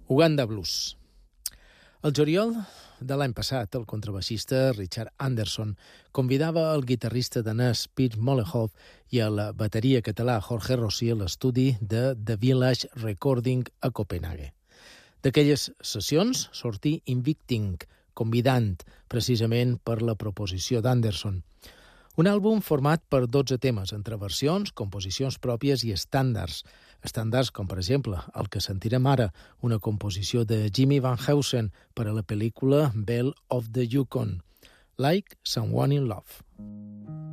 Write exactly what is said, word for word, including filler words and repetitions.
Uganda Blues. El juliol de l'any passat, el contrabaixista Richard Anderson convidava el guitarrista danès Piers Molehoff i el bateria català Jorge Rossi a l'estudi de The Village Recording a Copenhague. D'aquelles sessions sortí Invicting, convidant precisament per la proposició d'Anderson. Un àlbum format per dotze temes, entre versions, composicions pròpies i estàndards. Estàndards com, per exemple, el que sentirem ara, una composició de Jimmy Van Heusen per a la pel·lícula Belle of the Yukon, Like Someone in Love.